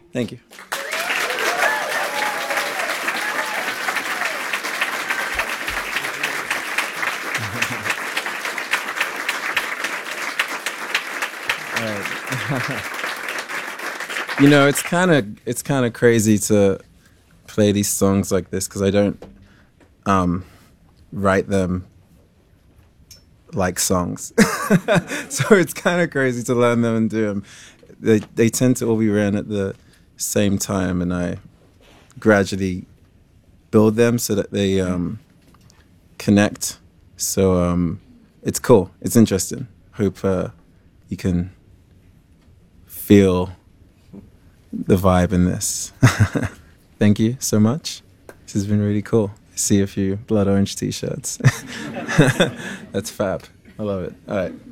Thank you. All right. It's kind of crazy to play these songs like this because I don't write them like songs. So it's kind of crazy to learn them and do them. They tend to all be ran at the same time, and I gradually build them so that they connect. So it's cool. It's interesting. Hope you can feel the vibe in this. Thank you so much. This has been really cool. I see a few blood orange t-shirts. That's fab. I love it. All right.